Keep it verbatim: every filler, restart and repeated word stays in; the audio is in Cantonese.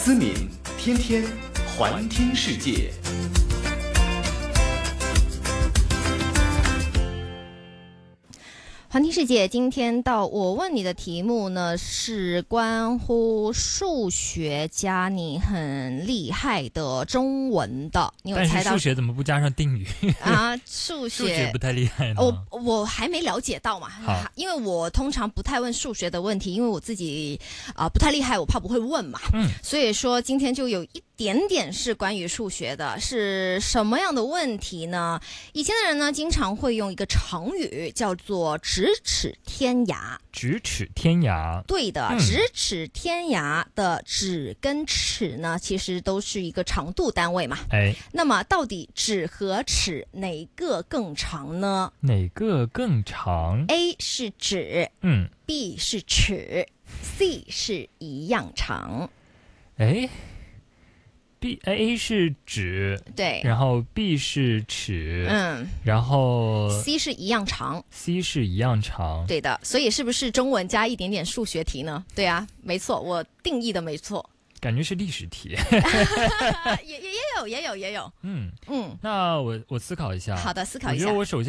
思敏天天环听世界。 环听世界，今天到我问你的题目呢，是关乎数学家你很厉害的中文的。你有猜到？ 但是数学怎么不加上定语啊？数学数学不太厉害呢。 我我还没了解到嘛，因为我通常不太问数学的问题，因为我自己啊、呃、不太厉害，我怕不会问嘛。嗯，所以说今天就有一点点是关于数学的，是什么样的问题呢？以前的人呢，经常会用一个成语叫做咫尺天涯。 咫尺天涯， 对的， 嗯、 咫尺天涯的咫跟尺呢，其实都是一个长度单位嘛。 哎， 那么到底咫和尺哪个更长呢？ 哪个更长 ？A 是指， 嗯 ，B 是尺 ，C 是一样长。 哎。B A 是指， 对， 然后 B 是尺， 嗯， 然后 C 是一样长 ，C 是一样长， 对的，所以是不是中文加一点点数学题呢？对啊，没错，我定义的没错， 感觉是历史题， 也也也有也有也有， 嗯嗯， 那我我思考一下， 好的，思考一下， 我觉得我首先。